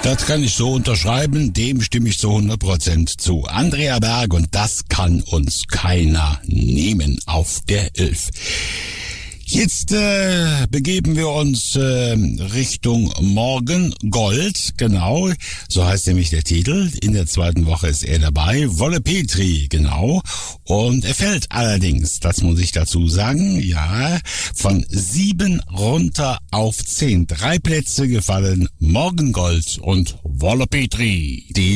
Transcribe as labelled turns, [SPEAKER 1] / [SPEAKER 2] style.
[SPEAKER 1] Das kann ich so unterschreiben, dem stimme ich zu 100% zu. Andrea Berg, und das kann uns keiner nehmen auf der 11. Jetzt begeben wir uns Richtung Morgengold, genau, so heißt nämlich der Titel. In der zweiten Woche ist er dabei, Wolle Petri, genau. Und er fällt allerdings, das muss ich dazu sagen, ja, von 7 runter auf 10. 3 Plätze gefallen, Morgengold und Wolle Petri. Die